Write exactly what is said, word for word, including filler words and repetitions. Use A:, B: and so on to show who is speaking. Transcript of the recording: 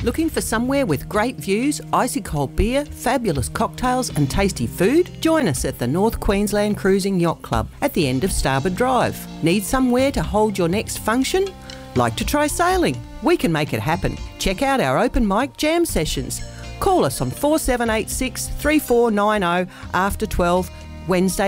A: Looking for somewhere with great views, icy cold beer, fabulous cocktails and tasty food? Join us at the North Queensland Cruising Yacht Club at the end of Starboard Drive. Need somewhere to hold your next function? Like to try sailing? We can make it happen. Check out our open mic jam sessions. Call us on four seven eight six, three four nine zero after twelve, Wednesday